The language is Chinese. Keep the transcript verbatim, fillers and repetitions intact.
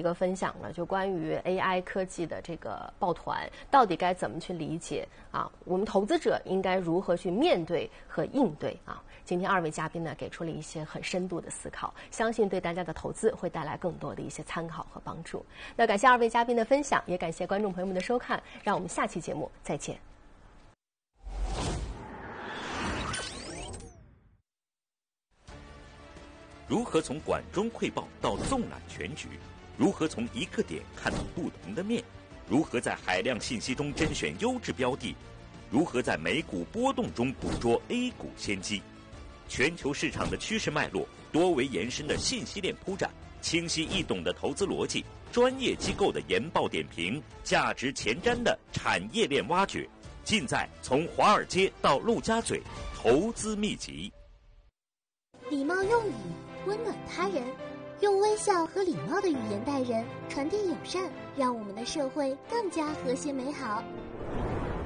个分享了，就关于 A I 科技的这个抱团到底该怎么去理解啊？我们投资者应该如何去面对和应对啊？今天二位嘉宾呢给出了一些很深度的思考，相信对大家的投资会带来更多的一些参考和帮助。那感谢二位嘉宾的分享，也感谢观众朋友们的收看，让我们下期节目再见。 如何从管中窥豹到纵览全局？如何从一个点看到不同的面？如何在海量信息中甄选优质标的？如何在美股波动中捕捉 A 股先机？全球市场的趋势脉络，多维延伸的信息链铺展，清晰易懂的投资逻辑，专业机构的研报点评，价值前瞻的产业链挖掘，尽在从华尔街到陆家嘴投资秘籍。 礼貌用语，温暖他人，用微笑和礼貌的语言待人，传递友善，让我们的社会更加和谐美好。